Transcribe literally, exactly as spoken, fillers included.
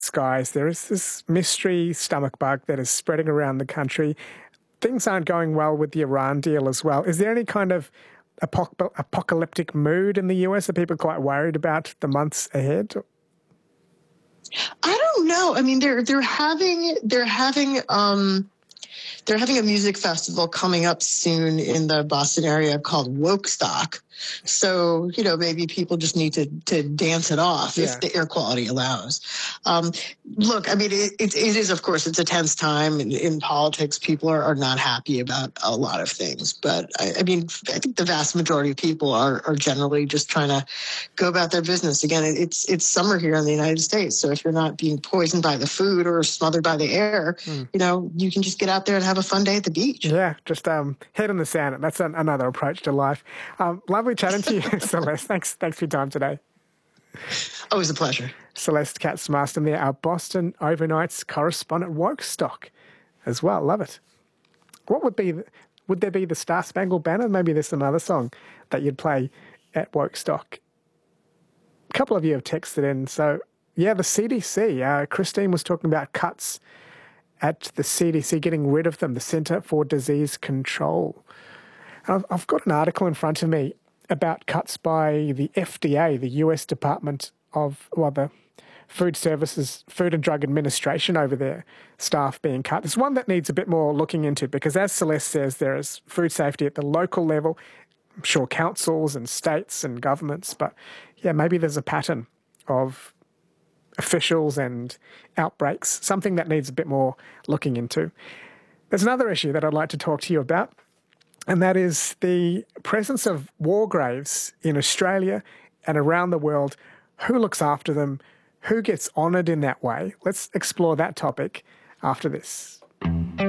skies. There is this mystery stomach bug that is spreading around the country. Things aren't going well with the Iran deal as well. Is there any kind of apoc- apocalyptic mood in the U S? Are people quite worried about the months ahead? I don't know. I mean, they're they're having they're having um, they're having a music festival coming up soon in the Boston area called Wokestock. So, you know, maybe people just need to, to dance it off Yeah. if the air quality allows. Um, look, I mean, it, it, it is, of course, it's a tense time in, in politics. People are, are not happy about a lot of things. But, I, I mean, I think the vast majority of people are, are generally just trying to go about their business. Again, it's it's summer here in the United States. So if you're not being poisoned by the food or smothered by the air, mm. you know, you can just get out there and have a fun day at the beach. Yeah, just um, head in the sand. That's an, another approach to life. Um, lovely chatting to you, Celeste. Thanks, thanks for your time today. Always a pleasure. Celeste Katz-Marston there, our Boston overnights correspondent, Wokestock as well. Love it. What would be, would there be the Star Spangled Banner? Maybe there's some other song that you'd play at Wokestock. A couple of you have texted in. So, yeah, the C D C. Uh, Christine was talking about cuts at the C D C, getting rid of them, the Centre for Disease Control. I've, I've got an article in front of me about cuts by the F D A, the U S Department of, well, the Food Services, Food and Drug Administration over there, staff being cut. It's one that needs a bit more looking into because, as Celeste says, there is food safety at the local level, I'm sure councils and states and governments, but yeah, maybe there's a pattern of officials and outbreaks, something that needs a bit more looking into. There's another issue that I'd like to talk to you about, and that is the presence of war graves in Australia and around the world. Who looks after them? Who gets honoured in that way? Let's explore that topic after this.